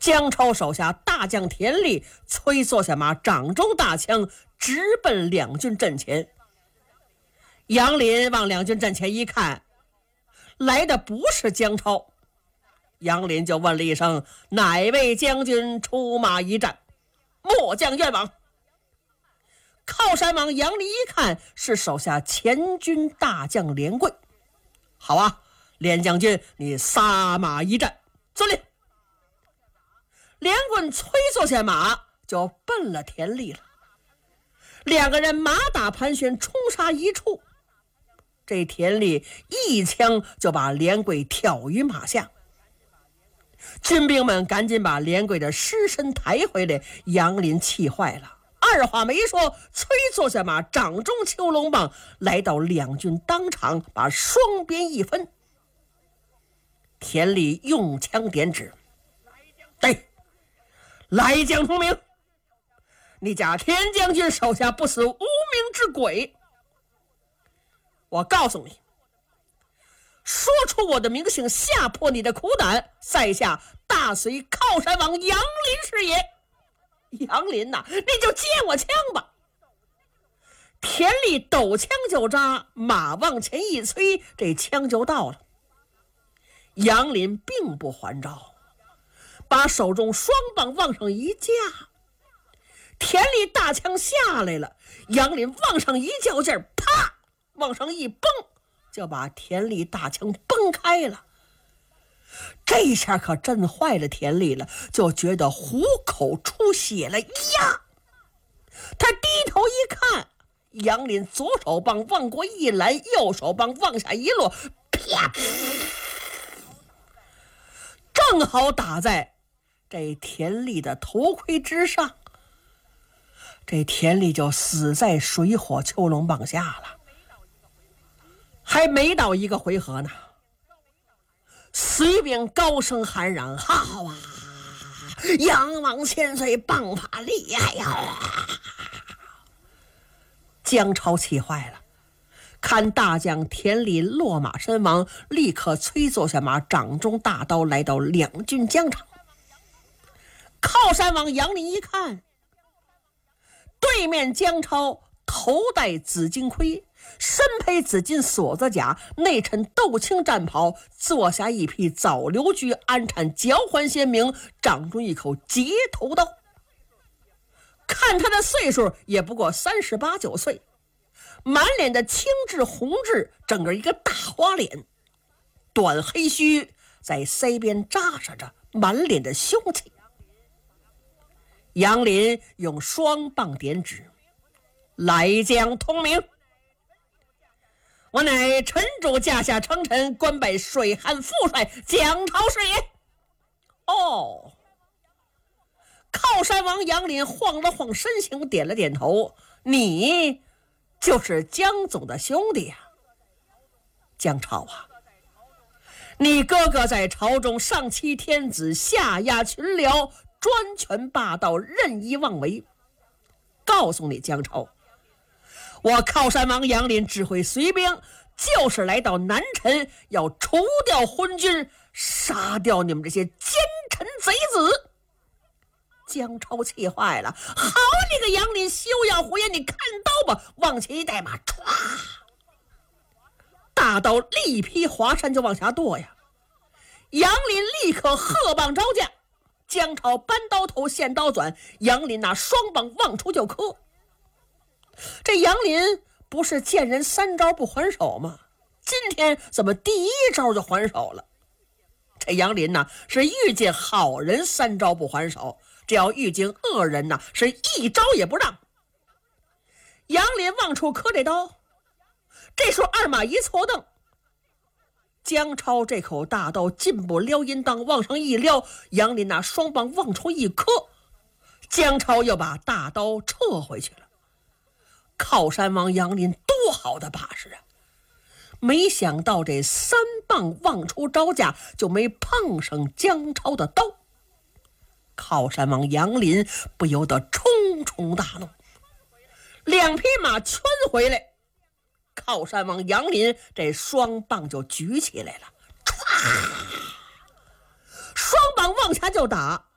姜超手下大将田力催坐下马，掌中大枪，直奔两军阵前。杨林往两军阵前一看，来的不是姜超，杨林就问了一声：“哪位将军出马一战？”末将愿往。靠山王杨林一看，是手下前军大将连贵。好啊，连将军，你撒马一战。遵令。连贵催坐下马，就奔了田力了。两个人马打盘旋，冲杀一处。这田力一枪就把连贵挑于马下。军兵们赶紧把连贵的尸身抬回来，杨林气坏了，二话没说，催坐下马，掌中秋龙棒，来到两军当场，把双边一分。田力用枪点指：“对，来将同名，你家田将军手下不死无名之鬼。我告诉你，说出我的名姓，吓破你的苦胆，在下大隋靠山王杨林是也。”杨林呐，你就接我枪吧。田力抖枪就扎，马往前一催，这枪就到了。杨林并不还招，把手中双棒往上一架，田力大枪下来了，杨林往上一较劲儿，啪，往上一崩，就把田力大枪崩开了。这下可震坏了田力了，就觉得虎口出血了呀！他低头一看，杨林左手棒往过一拦，右手棒往下一落，啪，正好打在这田力的头盔之上。这田力就死在水火秋龙棒下了。还没到一个回合呢，随便高声喊嚷：“好啊，仰望千岁，棒法厉害呀！”姜超气坏了，看大将田力落马身亡，立刻催坐下马，掌中大刀，来到两军疆场。靠山王杨林一看，对面姜超头戴紫金盔，身披紫金锁子甲，内衬豆青战袍，坐下一匹枣流驹，鞍产交环鲜明，掌中一口截头刀。看他的岁数也不过38、9岁，满脸的青质红质，整个一个大花脸，短黑须在腮边扎实着，满脸的凶气。杨林用双棒点指：“来将通名，我乃陈主驾下称臣，官拜水汉副帅，姜超是也。”哦，靠山王杨林晃了晃身形，点了点头：“你就是姜总的兄弟呀。姜超啊，你哥哥在朝中上欺天子，下压群僚，专权霸道，任意妄为。告诉你姜超，我靠山王杨林指挥随兵，就是来到南陈，要除掉昏君，杀掉你们这些奸臣贼子。”姜超气坏了：“好你个杨林，休要胡言！你看刀吧！”往前一带马，唰，大刀力劈华山就往下剁呀。杨林立刻喝棒招架，姜超搬刀头现刀转，杨林那双棒望出就磕。这杨林不是见人3招不还手吗？今天怎么第一招就还手了？这杨林呐，是遇见好人3招不还手，只要遇见恶人呐，是一招也不让。杨林往出磕这刀，这时候二马一错蹬，姜超这口大刀进步撩阴当，往上一撩，杨林那双棒往出一磕，姜超又把大刀撤回去了。靠山王杨林多好的把式啊！没想到这3棒望出招架，就没碰上姜超的刀。靠山王杨林不由得冲冲大怒，两匹马圈回来，靠山王杨林这双棒就举起来了，歘，双棒往下就打。